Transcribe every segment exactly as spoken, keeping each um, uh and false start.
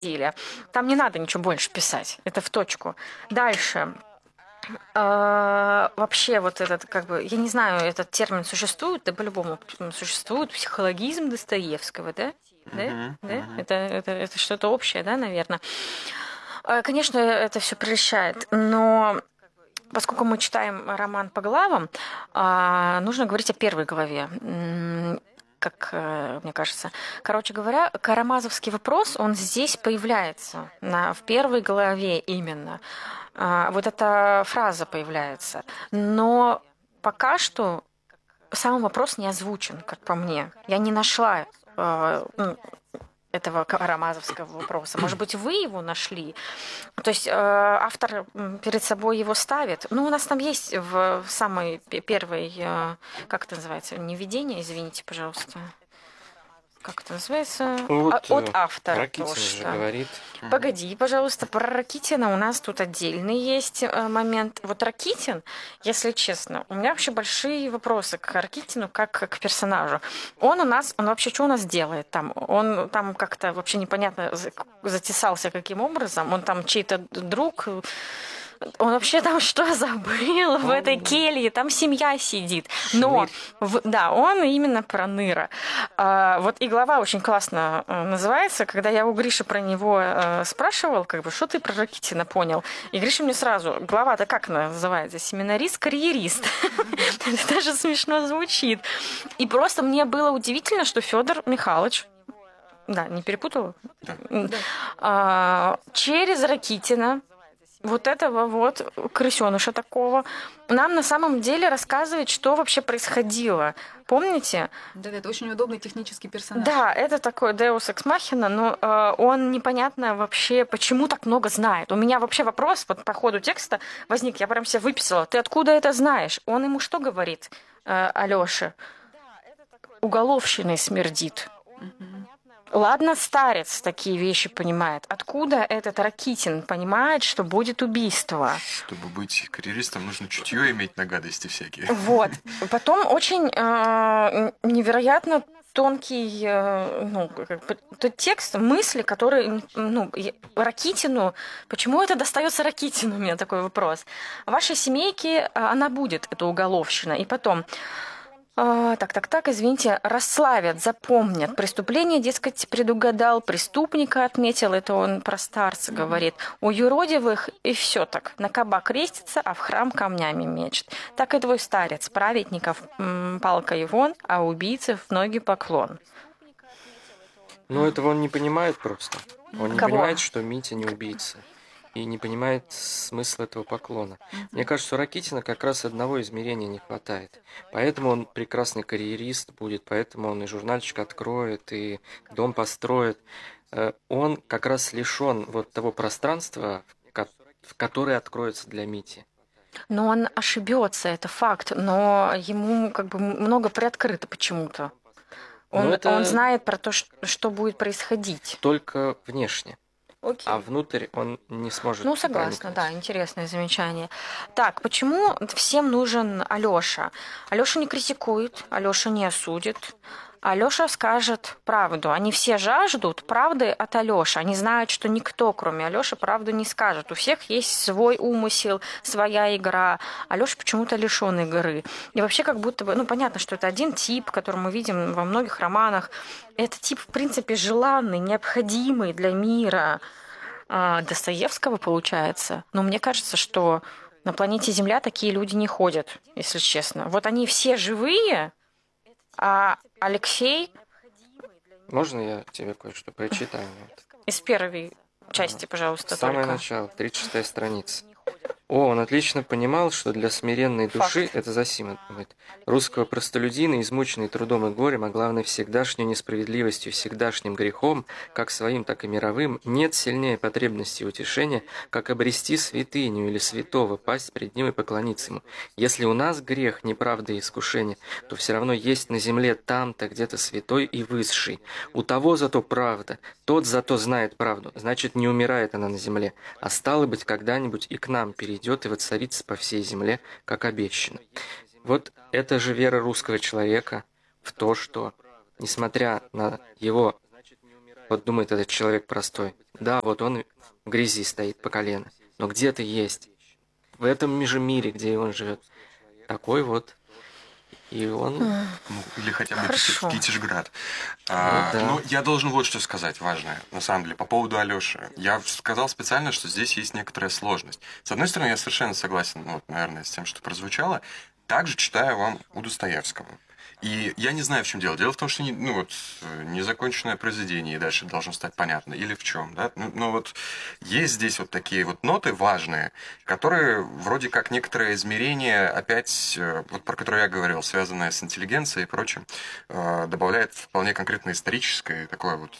деле. Там не надо ничего больше писать. Это в точку. Дальше. А, вообще вот этот, как бы, я не знаю, этот термин существует, да по-любому существует, психологизм Достоевского, да? Да? Мгм, Да? мгм. Это, это, это что-то общее, да, наверное? А, конечно, это все прельщает, но поскольку мы читаем роман по главам, а, нужно говорить о первой главе. М, Как э, мне кажется. Короче говоря, карамазовский вопрос, он здесь появляется, на, в первой главе именно. А, Вот эта фраза появляется. Но пока что сам вопрос не озвучен, как по мне. Я не нашла э, ну, этого карамазовского вопроса. Может быть, вы его нашли? То есть э, автор м, перед собой его ставит. Ну, у нас там есть в, в самой пе- первой, э, как это называется, не введение, извините, пожалуйста. Как это называется? Ну А, вот от э, автора то, Ракитин же что... говорит. Мгм. Погоди, пожалуйста, про Ракитина у нас тут отдельный есть э, момент. Вот Ракитин, если честно, у меня вообще большие вопросы к Ракитину как к персонажу. Он у нас, он вообще что у нас делает там? Он там как-то вообще непонятно за- затесался каким образом. Он там чей-то друг. Он вообще там что забыл в этой Он келье? Там семья сидит. Но, шнырь. в- да, он именно проныра. А, вот и глава очень классно э, называется. Когда я у Гриши про него э, спрашивал, как бы, что ты про Ракитина понял? И Гриша мне сразу, глава-то как называется? Семинарист, карьерист. Это даже смешно звучит. И просто мне было удивительно, что Федор Михайлович, да, не перепутала? Да. А, через Ракитина вот этого вот крысеныша такого нам на самом деле рассказывает, что вообще происходило. Помните? Да, это очень удобный технический персонаж. Да, это такой Deus Ex Machina, но э, он непонятно вообще, почему так много знает. У меня вообще вопрос вот по ходу текста возник, я прям себе выписала. Ты откуда это знаешь? Он ему что говорит, э, Алёше? Уголовщиной смердит. Мгм. Ладно, старец такие вещи понимает. Откуда этот Ракитин понимает, что будет убийство? Чтобы быть карьеристом, нужно чутье иметь на гадости всякие. Вот. Потом очень э, невероятно тонкий э, ну, как бы, тот текст, мысли, которые ну, я- Ракитину, почему это достается Ракитину, у меня такой вопрос. В вашей семейке э, она будет, эта уголовщина. И потом, а, так, так, так, извините, расславят, запомнят. Преступление, дескать, предугадал, преступника отметил, это он про старца говорит. У юродивых и все так. На кабак крестится, а в храм камнями мечет. Так и твой старец, праведников м, палкой вон, а убийцев в ноги поклон. Но этого он не понимает просто. Он не Кого? понимает, что Митя не убийца. И не понимает смысла этого поклона. Мне кажется, у Ракитина как раз одного измерения не хватает. Поэтому он прекрасный карьерист будет, поэтому он и журнальчик откроет, и дом построит. Э, Он как раз лишен вот того пространства, в ко- в которое откроется для Мити. Но он ошибется, это факт, но ему как бы много приоткрыто почему-то. Но Он, это он знает про то, ш- что будет происходить. только внешне, Окей. а внутрь он не сможет Ну, согласна, проникнуть. да, интересное замечание. Так, почему всем нужен Алёша? Алёша не критикует, Алёша не осудит. Алёша скажет правду. Они все жаждут правды от Алёши. Они знают, что никто, кроме Алёши, правду не скажет. У всех есть свой умысел, своя игра. Алёша почему-то лишён игры. И вообще как будто бы, ну, понятно, что это один тип, который мы видим во многих романах. Это тип, в принципе, желанный, необходимый для мира. А, Достоевского, получается. Но мне кажется, что на планете Земля такие люди не ходят, если честно. Вот они все живые, а Алексей Можно я тебе кое-что прочитаю? Вот. из первой части, пожалуйста, Самое только. начало, тридцать шестая страница. О, он отлично понимал, что для смиренной души, Факт. это Зосима думает, русского простолюдина, измученный трудом и горем, а главное всегдашней несправедливостью, всегдашним грехом, как своим, так и мировым, нет сильнее потребности и утешения, как обрести святыню или святого, пасть пред ним и поклониться ему. Если у нас грех, неправда и искушение, то все равно есть на земле там-то где-то святой и высший. У того зато правда, тот зато знает правду, значит, не умирает она на земле, а стало быть, когда-нибудь и к нам перейдет и воцарится по всей земле, как обещано. Вот это же вера русского человека в то, что, несмотря на его Вот думает этот человек простой. Да, вот он в грязи стоит по колено, но где-то есть. В этом же мире, где он живет. Такой вот. И он... Ну, или хотя бы Хорошо. в Китежград. А, Ну, да. ну, я должен вот что сказать важное, на самом деле, по поводу Алёши. Я сказал специально, что здесь есть некоторая сложность. С одной стороны, я совершенно согласен, ну, вот, наверное, с тем, что прозвучало. Также читаю вам у Достоевского. И я не знаю, в чем дело. Дело в том, что не, ну, вот, незаконченное произведение, и дальше должно стать понятно, или в чем, да? Ну, ну, вот есть здесь вот такие вот ноты важные, которые вроде как некоторое измерение, опять, вот про которое я говорил, связанное с интеллигенцией и прочим, добавляет вполне конкретно историческое, такое вот,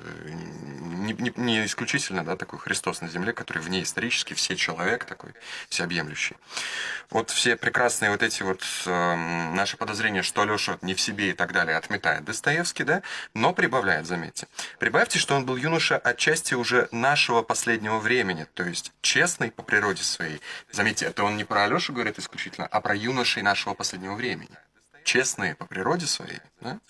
не, не, не исключительно, да, такой Христос на земле, который вне исторический, все человек такой, всеобъемлющий. Вот все прекрасные вот эти вот э, наши подозрения, что Алёша не в себе и так далее, отметает Достоевский, да, но прибавляет, заметьте. Прибавьте, что он был юноша отчасти уже нашего последнего времени, то есть честный по природе своей. Заметьте, это он не про Алёшу говорит исключительно, а про юношей нашего последнего времени. Честные по природе своей, да?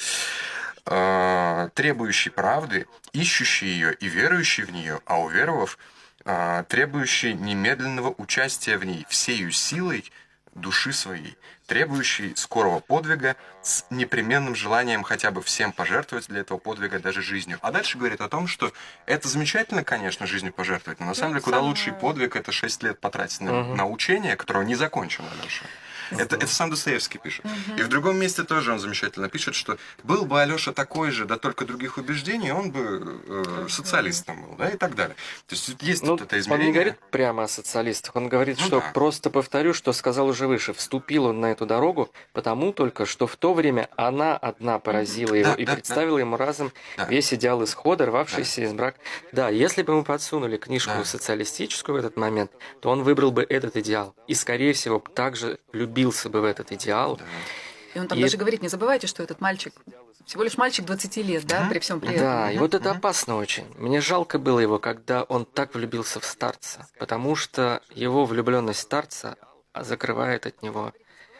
э, требующий правды, ищущий ее и верующий в нее, а уверовав, э, требующий немедленного участия в ней всею силой души своей, требующий скорого подвига с непременным желанием хотя бы всем пожертвовать для этого подвига, даже жизнью. А дальше говорит о том, что это замечательно, конечно, жизнью пожертвовать, но на самом деле куда лучший подвиг — это шесть лет потратить на, Мгм. на учение, которого не закончено даже. Это, это сам Достоевский пишет. И в другом месте тоже он замечательно пишет, что был бы Алёша такой же, да только других убеждений, он бы э, социалистом был, да, и так далее. То есть есть Ну, вот это он измерение. не говорит прямо о социалистах, он говорит, Ну что да. просто повторю, что сказал уже выше. Вступил он на эту дорогу, потому только, что в то время она одна поразила его Да, и да, представила ему разом Да. весь идеал исхода, рвавшийся из брака. Да, если бы ему подсунули книжку Да. социалистическую в этот момент, то он выбрал бы этот идеал. И, скорее всего, также влюбился бы в этот идеал. Да. И он там И- даже говорит, не забывайте, что этот мальчик всего лишь мальчик двадцати лет, да, при всем при этом. Да, и вот это Мгм. опасно очень. Мне жалко было его, когда он так влюбился в старца, потому что его влюбленность в старца закрывает от него.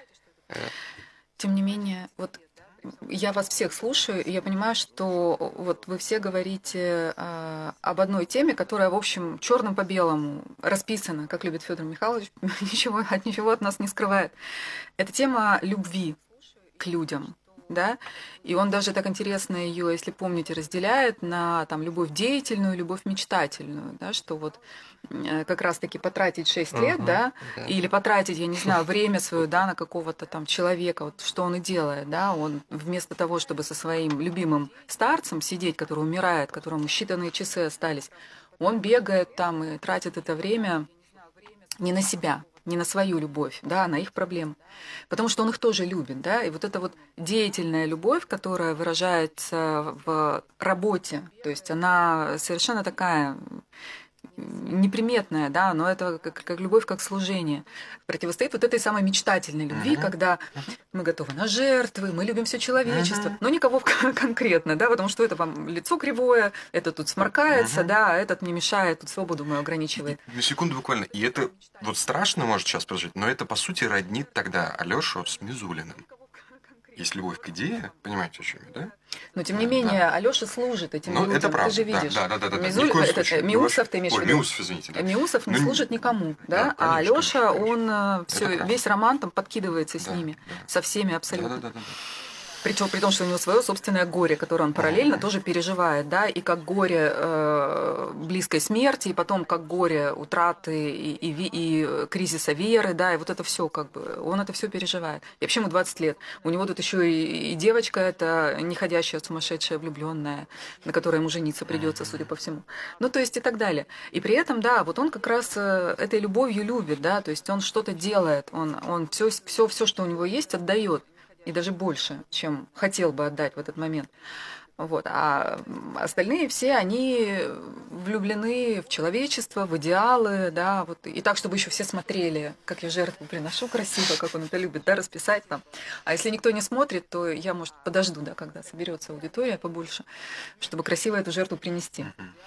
Тем не менее, вот я вас всех слушаю, и я понимаю, что вот вы все говорите а, об одной теме, которая, в общем, черным по белому расписана, как любит Федор Михайлович, ничего, от ничего от нас не скрывает. Это тема любви к людям, да, и он даже так интересно ее, если помните, разделяет на там любовь деятельную, любовь мечтательную, да, что вот э, как раз-таки потратить шесть лет, Мгм, да, да. или потратить, я не знаю, время свое, да, на какого-то там человека, вот что он и делает, да, он вместо того, чтобы со своим любимым старцем сидеть, который умирает, которому считанные часы остались, он бегает там и тратит это время не на себя, не на свою любовь, да, а на их проблемы. Потому что он их тоже любит, да, и вот эта вот деятельная любовь, которая выражается в работе, то есть она совершенно такая неприметная, да, но это как, как любовь, как служение, противостоит вот этой самой мечтательной любви, Мгм. когда мы готовы на жертвы, мы любим все человечество, Мгм. но никого конкретно, да, потому что это вам лицо кривое, это тут сморкается, Мгм. да, а этот мне мешает, тут свободу мою ограничивает. На секунду буквально. И это вот страшно может сейчас прожить, но это по сути роднит тогда Алёшу с Мизулиным. Есть любовь к идее, понимаете, о чем я, да? Но тем не Да. менее, Алёша служит этим Ну, людям, это правда. ты же да, видишь. Да, да, да, да. да. Мизуль- Ни в коем этот, случае. э, Миусов ты имеешь в Ой, виду? Миусов, извините, да. Миусов не Ну, служит никому, да, да, а конечно, Алёша, конечно, конечно. он все, правда. весь роман там подкидывается с Да, ними, да. со всеми Да, абсолютно. да, да, да, да. Причем при том, что у него свое собственное горе, которое он параллельно Мгм. тоже переживает, да, и как горе э, близкой смерти, и потом как горе утраты и, и, ви- и кризиса веры, да, и вот это все как бы, он это все переживает. И вообще ему двадцать лет. У него тут еще и, и девочка эта неходящая, сумасшедшая, влюбленная, на которой ему жениться придется, судя по всему. Ну, то есть и так далее. И при этом, да, вот он как раз э, этой любовью любит, да, то есть он что-то делает, он, он все, все, все, что у него есть, отдает. И даже больше, чем хотел бы отдать в этот момент. Вот. А остальные все, они влюблены в человечество, в идеалы, да, вот. И так, чтобы еще все смотрели, как я жертву приношу красиво, как он это любит, да, расписать там. А если никто не смотрит, то я, может, подожду, да, когда соберется аудитория побольше, чтобы красиво эту жертву принести.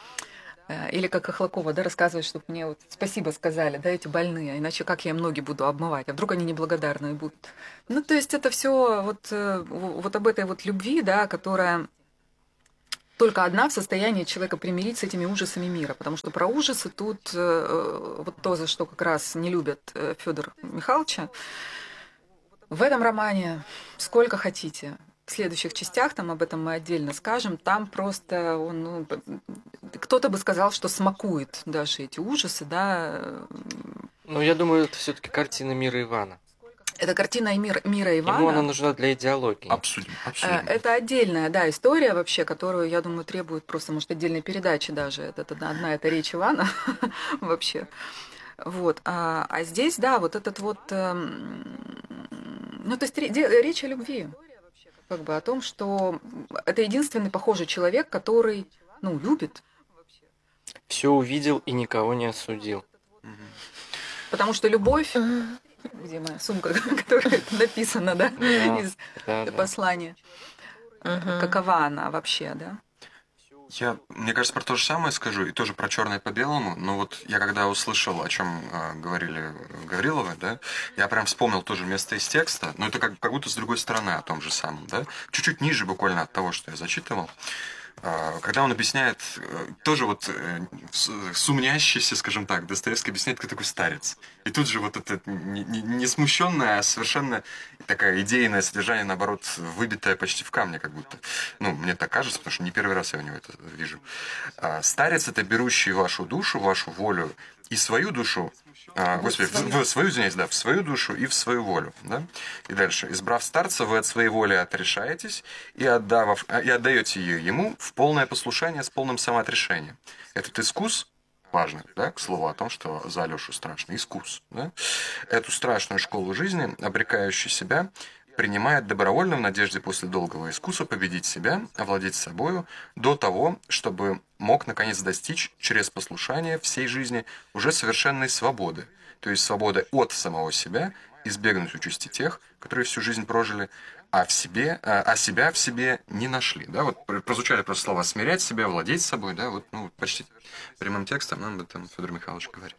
Или как Хохлакова, да, рассказывает, чтобы мне вот спасибо сказали, да, эти больные, а иначе как я им ноги буду обмывать, а вдруг они неблагодарные будут. Ну, то есть это все вот, э, вот об этой вот любви, да, которая только одна в состоянии человека примирить с этими ужасами мира. Потому что про ужасы тут э, вот то, за что как раз не любят э, Федора Михайловича, в этом романе сколько хотите. В следующих частях, там об этом мы отдельно скажем, там просто он, ну, кто-то бы сказал, что смакует даже эти ужасы, да. Ну, я думаю, это все-таки картина мира Ивана. Это картина мир, мира Ивана. Ему она нужна для идеологии. Обсудим, обсудим. Это отдельная, да, история вообще, которую, я думаю, требует просто, может, отдельной передачи даже. Это одна эта речь Ивана вообще. Вот. А, а здесь, да, вот этот вот... Ну, то есть речь о любви. Как бы о том, что это единственный похожий человек, который, ну, любит. Все увидел и никого не осудил. Потому что любовь... Где моя сумка, которая написана, да, Да, из да, да. послания. Какова она вообще, да? Я, мне кажется, про то же самое скажу, и тоже про черное по белому. Но вот я когда услышал, о чем э, говорили Гавриловы, да, я прям вспомнил тоже место из текста, но это как, как будто с другой стороны о том же самом, да, чуть-чуть ниже буквально от того, что я зачитывал. Э, когда он объясняет, э, тоже вот э, сумнящийся, скажем так, Достоевский объясняет, кто такой старец. И тут же вот это не, не, не смущенное, а совершенно такая идейное содержание, наоборот, выбитое почти в камне, как будто. Ну, мне так кажется, потому что не первый раз я у него это вижу. Старец — это берущий вашу душу, вашу волю и свою душу, а, господи, в, в свою, извиняюсь, да, в свою душу и в свою волю, да. И дальше. Избрав старца, вы от своей воли отрешаетесь и, отдав, и отдаете ее ему в полное послушание с полным самоотрешением. Этот искус важно, да, к слову о том, что за Алешу страшно. Искус, да? Эту страшную школу жизни, обрекающую себя, принимает добровольно в надежде после долгого искуса победить себя, овладеть собою, до того, чтобы мог наконец достичь через послушание всей жизни уже совершенной свободы, то есть свободы от самого себя, избегнуть участи тех, которые всю жизнь прожили, а в себе, а, а себя в себе не нашли. Да? Вот прозвучали просто слова «смирять себя», «владеть собой», да, вот, ну, почти прямым текстом нам об этом Федор Михайлович говорит.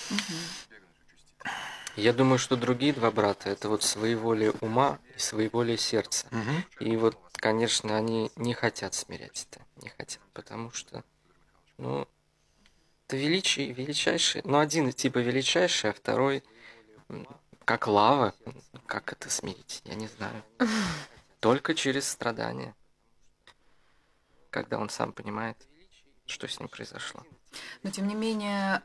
Я думаю, что другие два брата — это вот своеволие ума и своеволие сердца. Угу. И вот, конечно, они не хотят смирять это, не хотят, потому что, ну, это величие, величайший, ну, один типа величайший, а второй как лава. Как это смирить? Я не знаю. Только через страдания. Когда он сам понимает, что с ним произошло. Но, тем не менее,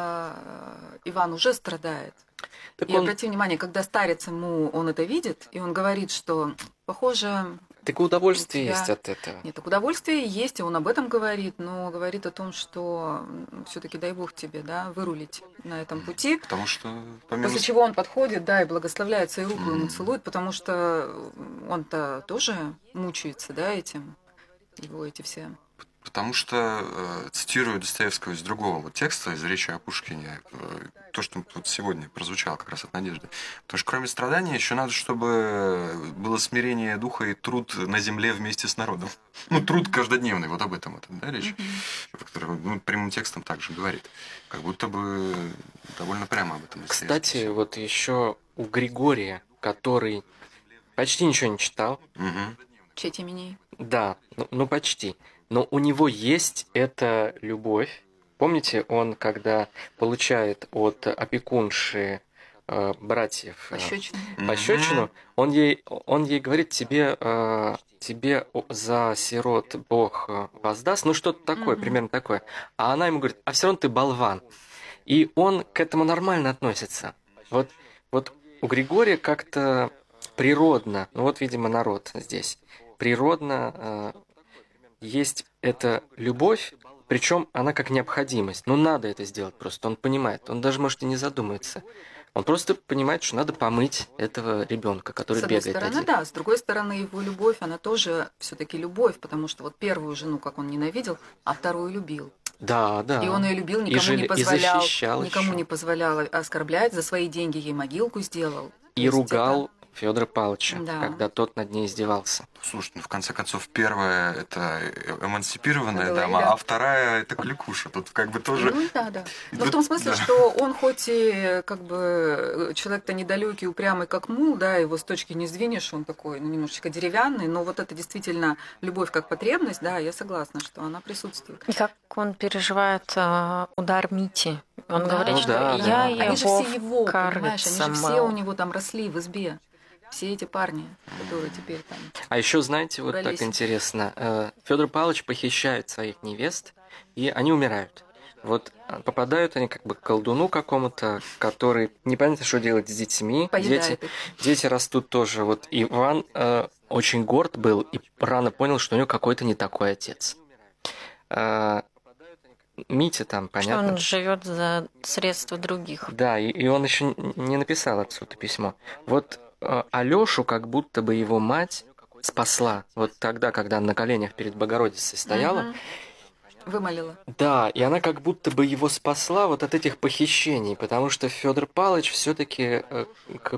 Иван уже страдает. Так и он... обрати внимание, когда старец ему, он это видит, и он говорит, что, похоже... Так удовольствие тебя... есть от этого. Нет, так удовольствие есть, и он об этом говорит, но говорит о том, что все-таки дай Бог тебе, да, вырулить на этом пути. Потому что... Помимо... После чего он подходит, да, и благословляется, и руку mm. ему целует, потому что он-то тоже мучается, да, этим, его эти все... Потому что, цитирую Достоевского из другого вот текста, из речи о Пушкине, то, что вот сегодня прозвучало как раз от Надежды. Потому что кроме страдания еще надо, чтобы было смирение духа и труд на земле вместе с народом. Ну, труд каждодневный, вот об этом это, да, речь, mm-hmm. который, ну, прямым текстом также говорит. Как будто бы довольно прямо об этом. Кстати, вот еще у Григория, который почти ничего не читал. Mm-hmm. Четь именей. Да, ну, ну почти. Но у него есть эта любовь. Помните, он, когда получает от опекунши э, братьев э, пощечину, пощечину он, ей, он ей говорит, тебе, э, тебе за сирот Бог воздаст, ну что-то такое, mm-hmm. примерно такое. А она ему говорит, а все равно ты болван. И он к этому нормально относится. Вот, вот у Григория как-то природно, ну вот, видимо, народ здесь, природно... Э, есть эта любовь, причем она как необходимость. Ну, надо это сделать просто. Он понимает. Он даже, может, и не задумается. Он просто понимает, что надо помыть этого ребенка, который бегает. С одной стороны, один. да. С другой стороны, его любовь, она тоже все-таки любовь, потому что вот первую жену, как он ненавидел, а вторую любил. Да, да. И он ее любил, никому и жили, не позволял, и никому еще. не позволял оскорблять, за свои деньги ей могилку сделал. И ругал, это... Федора Павловича, Да. когда тот над ней издевался. Слушай, ну в конце концов, первая это эмансипированная Это дама, Лейла. а вторая это кликуша. Тут как бы тоже. Ну да, да. Но Вот, в том смысле, да. что он хоть и как бы человек-то недалекий, упрямый, как мул, да, его с точки не сдвинешь, он такой, ну, немножечко деревянный, но вот это действительно любовь как потребность, да, я согласна, что она присутствует. И как он переживает э, удар Мити. Он Да. говорит, Ну что да, я да. его Они же все его, в понимаешь, они же карыце все у мыл». него там росли в избе. Все эти парни, которые теперь там. А еще, знаете, вот Убрались. так интересно, Федор Павлович похищает своих невест, и они умирают. Вот а, попадают они как бы к колдуну какому-то, который непонятно, что делать с детьми. Поедает Дети, их. дети растут тоже. Вот Иван э, очень горд был и рано понял, что у него какой-то не такой отец. А, Митя там, Что понятно. он живет за средства других. Да, и, и он еще не написал отцу-то письмо. Вот э, Алёшу как будто бы его мать спасла. Вот тогда, когда она на коленях перед Богородицей стояла. Мгм. Вымолила. Да, и она как будто бы его спасла вот от этих похищений, потому что Федор Павлович все-таки к,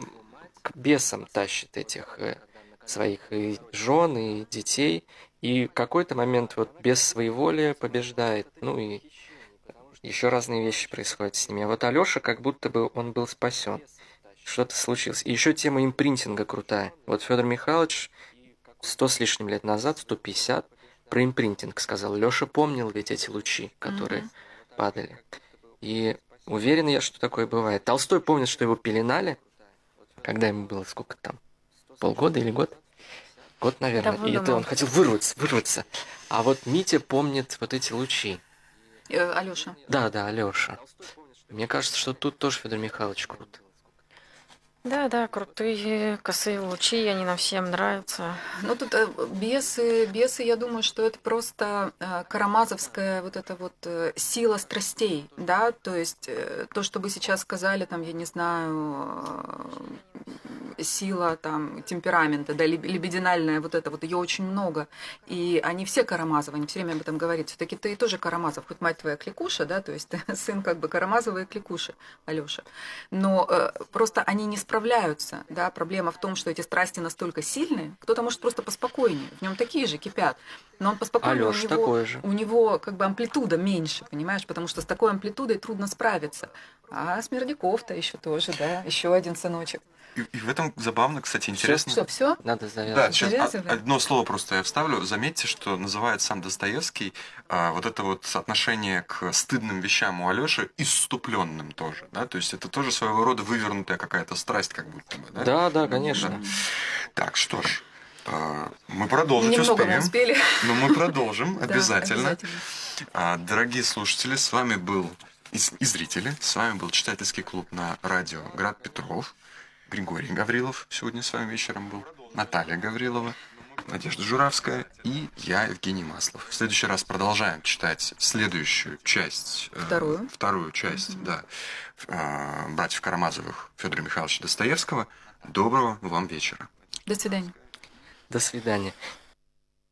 к бесам тащит этих э, своих и жен, и детей. И в какой-то момент вот без своеволия побеждает. Ну и еще разные вещи происходят с ними. А вот Алёша как будто бы он был спасен. Что-то случилось. И еще тема импринтинга крутая. Вот Федор Михайлович сто с лишним лет назад, сто пятьдесят, про импринтинг сказал. Лёша помнил ведь эти лучи, которые Мгм. падали. И уверен я, что такое бывает. Толстой помнит, что его пеленали, когда ему было сколько там, полгода или год? Год, наверное. Да, И это выдумал. он хотел вырваться, вырваться. А вот Митя помнит вот эти лучи. Э, Алёша. Да, да, Алёша. Мне кажется, что тут тоже Федор Михайлович крут. Да, да, крутые косые лучи, они нам всем нравятся. Ну тут э, бесы, бесы, я думаю, что это просто э, карамазовская вот эта вот э, сила страстей, да, то есть э, то, что вы сейчас сказали, там, я не знаю, э, сила там темперамента, да, либ- либидинальная вот это вот, ее очень много, и они все Карамазовы, они все время об этом говорят. Все-таки ты тоже Карамазов, хоть мать твоя Кликуша, да, то есть ты сын как бы Карамазова и Кликуши, Алёша, но э, просто они не справляются, да, проблема в том, что эти страсти настолько сильные, кто-то может просто поспокойнее, в нем такие же кипят, но он поспокойнее, у Алёша него, такой же. у него как бы амплитуда меньше, понимаешь, потому что с такой амплитудой трудно справиться. А Смердяков-то еще тоже, да, еще один сыночек. И, и в этом забавно, кстати, интересно. Что, все? Надо Да, завязывать. сейчас Завязываем. одно слово просто я вставлю. Заметьте, что называет сам Достоевский а, вот это вот отношение к стыдным вещам у Алёши исступленным тоже, да, то есть это тоже своего рода вывернутая какая-то страсть, как будто бы, да? Да, да, конечно. Да. Так, что ж, а, мы продолжить Немного мы успеем, успели. но мы продолжим Да, обязательно. обязательно. А, Дорогие слушатели, с вами был и, и зрители, с вами был читательский клуб на радио Град Петров. Григорий Гаврилов сегодня с вами вечером был, Наталья Гаврилова, Надежда Журавская и я, Евгений Маслов. В следующий раз продолжаем читать следующую часть. э, Вторую. вторую часть, да, э, братьев Карамазовых Федора Михайловича Достоевского. Доброго вам вечера. До свидания. До свидания.